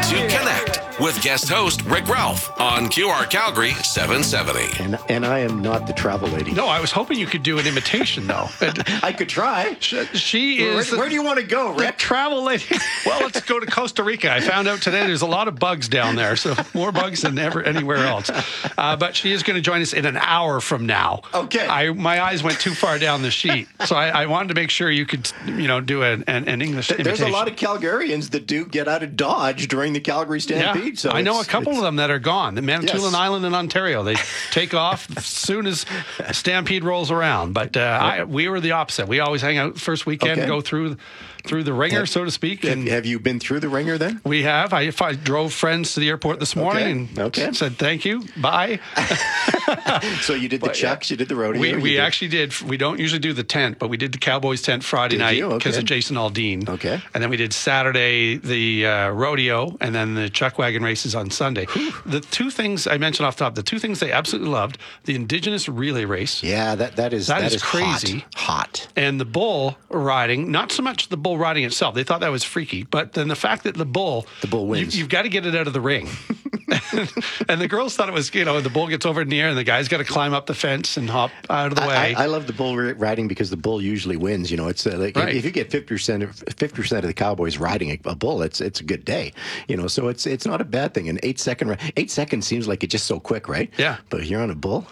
to Connect with guest host Rick Ralph on QR Calgary 770. And I am not the travel lady. No, I was hoping you could do an imitation, though. I could try. She is... Where do you want to go, the Rick? travel lady. Well, let's go to Costa Rica. I found out today there's a lot of bugs down there, so more bugs than ever anywhere else. But she is going to join us in an hour from now. Okay. My eyes went too far down the sheet, so I wanted to make sure you could, do an English imitation. There's a lot of Calgarians that do get out of Dodge during the Calgary Stampede. Yeah, So I know a couple of them that are gone. The Manitoulin Yes. Island in Ontario. They take off as soon as Stampede rolls around. But we were the opposite. We always hang out first weekend, Okay. go through the ringer, so to speak. And Have you been through the ringer then? we have. I drove friends to the airport this morning and said thank you, bye. So you did the Chucks, you did the rodeo. We actually did. We don't usually do the tent, but we did the Cowboys tent Friday Did night you? because Okay. of Jason Aldean. Okay. And then we did Saturday the rodeo, and then the chuck wagon races on Sunday. The two things I mentioned off the top, the two things they absolutely loved: the Indigenous relay race. Yeah, that is crazy. Hot. And the bull riding, not so much the bull riding itself. They thought that was freaky, but then the fact that the bull wins. You've got to get it out of the ring. And the girls thought it was, the bull gets over in the air and the guy's got to climb up the fence and hop out of the way. I love the bull riding because the bull usually wins. It's like Right. if you get 50% of the Cowboys riding a bull, it's a good day. So it's not a bad thing. An 8 seconds seems like it's just so quick, right? Yeah. But if you're on a bull,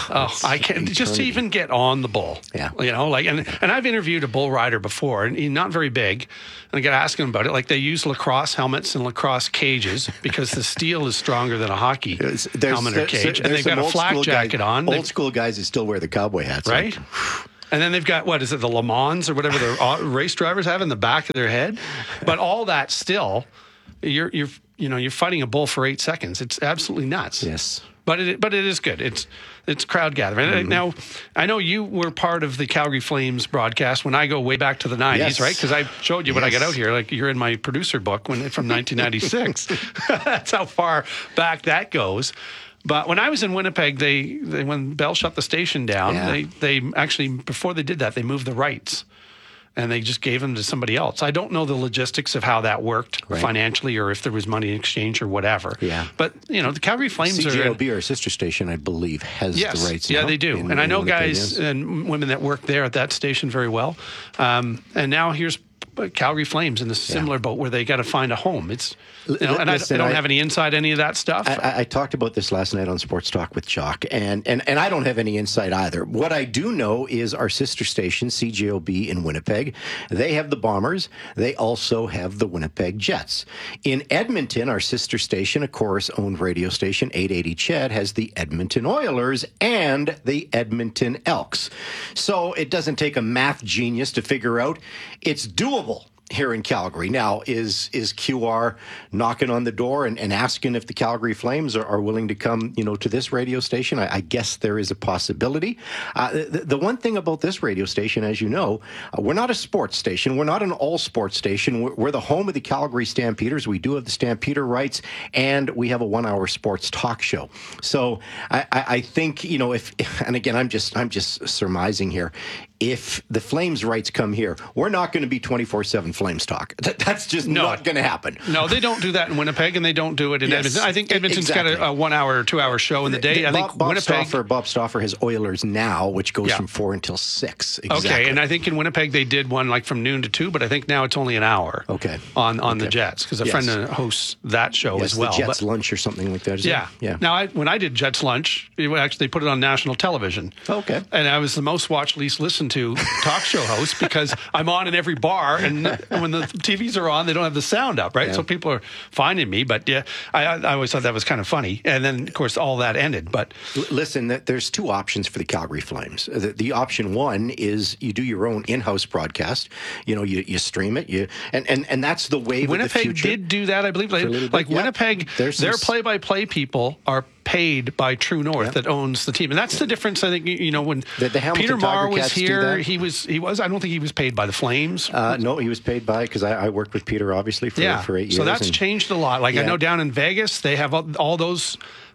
I can't just to even get on the bull. Yeah. And I've interviewed a bull rider before, and he's not very big. And I got to ask him about it. Like, they use lacrosse helmets and lacrosse cages because the steel is stronger than a hockey helmet or cage. And they've got a flak jacket on. Old school guys that still wear the cowboy hats, right? And then they've got, what is it, the Le Mans or whatever the race drivers have in the back of their head. But all that still, you're fighting a bull for 8 seconds. It's absolutely nuts. Yes. But it is good. It's crowd gathering. Mm-hmm. Now, I know you were part of the Calgary Flames broadcast when I go way back to the 90s, Yes. right? Because I showed you when I got out here, like you're in my producer book from 1996. That's how far back that goes. But when I was in Winnipeg, they when Bell shut the station down, they actually, before they did that, they moved the rights. And they just gave them to somebody else. I don't know the logistics of how that worked financially, or if there was money in exchange or whatever. Yeah. But, the Calgary Flames CJOB, our sister station, I believe, has the rights. Yeah, they do. And I know guys and women that work there at that station very well. And now here's Calgary Flames in the similar boat where they got to find a home. It's and I don't have any inside any of that stuff. I talked about this last night on Sports Talk with Jock, and I don't have any insight either. What I do know is our sister station, CJOB in Winnipeg, they have the Bombers. They also have the Winnipeg Jets. In Edmonton, our sister station, a Chorus-owned radio station, 880 CHED, has the Edmonton Oilers and the Edmonton Elks. So it doesn't take a math genius to figure out it's doable here in Calgary. Now, is QR knocking on the door and asking if the Calgary Flames are willing to come, to this radio station? I guess there is a possibility. The one thing about this radio station, as you know, we're not a sports station. We're not an all-sports station. We're the home of the Calgary Stampeders. We do have the Stampeder rights, and we have a 1-hour sports talk show. So I think, if and again, I'm just surmising here, if the Flames rights come here, we're not going to be 24/7 Flames talk. That's just not going to happen. No, they don't do that in Winnipeg, and they don't do it in Edmonton. I think Edmonton's got a 1 hour or 2 hour show in the day. I think Bob Winnipeg. Stauffer has Oilers Now, which goes from 4 until 6. Exactly. Okay, and I think in Winnipeg they did one like from noon to 2, but I think now it's only an hour. Okay. On the Jets, because a friend hosts that show as well. The Jets lunch or something like that. Yeah. Now, when I did Jets lunch, they put it on national television. Okay. And I was the most watched, least listened to talk show host because I'm on in every bar, and when the TVs are on, they don't have the sound up, right? Yeah. So people are finding me. But I always thought that was kind of funny. And then, of course, all that ended. But listen, there's two options for the Calgary Flames. The option one is you do your own in-house broadcast. You stream it. And that's the wave of the future. Winnipeg did do that, I believe. Winnipeg, their play-by-play people are paid by True North that owns the team, and that's the difference. I think when Peter Maher was here, he was. I don't think he was paid by the Flames. No, he was paid by, because I worked with Peter obviously for 8 years. So that's changed a lot. I know down in Vegas they have all those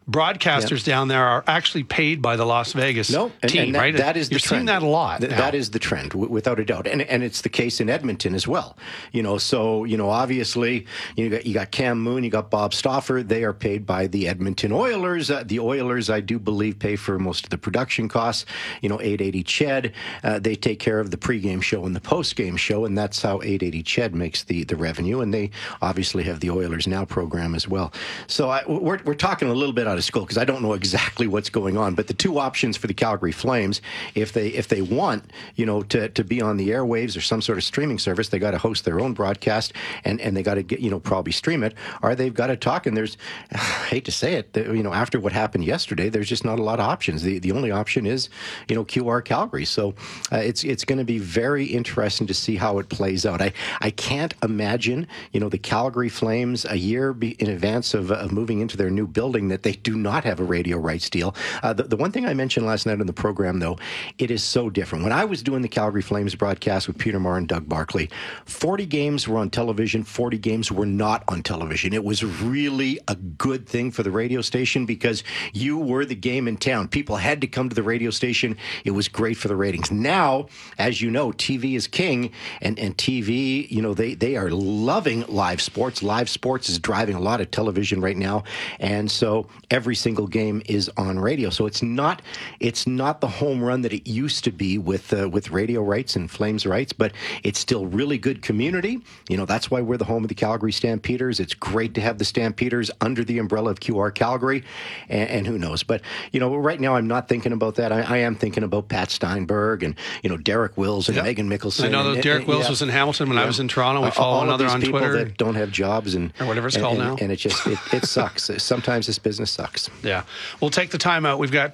broadcasters down there are actually paid by the Las Vegas team, right? That is the trend. You're seeing that a lot. That is the trend, without a doubt, and it's the case in Edmonton as well. So obviously you got Cam Moon, you got Bob Stauffer. They are paid by the Edmonton Oilers. The Oilers, I do believe, pay for most of the production costs. 880 Ched, they take care of the pregame show and the postgame show, and that's how 880 Ched makes the revenue. And they obviously have the Oilers Now program as well. So we're talking a little bit out of school because I don't know exactly what's going on. But the two options for the Calgary Flames, if they want to be on the airwaves or some sort of streaming service, they got to host their own broadcast and they got to get probably stream it, or they've got to talk. And there's, I hate to say it, after what happened yesterday, there's just not a lot of options. The only option is QR Calgary. So it's going to be very interesting to see how it plays out. I can't imagine the Calgary Flames a year in advance of moving into their new building that they do not have a radio rights deal. The one thing I mentioned last night on the program, though, it is so different. When I was doing the Calgary Flames broadcast with Peter Marr and Doug Barkley, 40 games were on television, 40 games were not on television. It was really a good thing for the radio station because you were the game in town. People had to come to the radio station. It was great for the ratings. Now, as you know, TV is king, and TV, they are loving live sports. Live sports is driving a lot of television right now, and so every single game is on radio. So it's not the home run that it used to be with radio rights and Flames rights, but it's still really good community. That's why we're the home of the Calgary Stampeders. It's great to have the Stampeders under the umbrella of QR Calgary, and who knows? But right now I'm not thinking about that. I am thinking about Pat Steinberg and Derek Wills and Megan Mickelson. I know that Derek Wills was in Hamilton when I was in Toronto. We follow another on Twitter. People that don't have jobs or whatever it's called now, and it sucks. Sometimes this business sucks. Yeah, we'll take the time out. We've got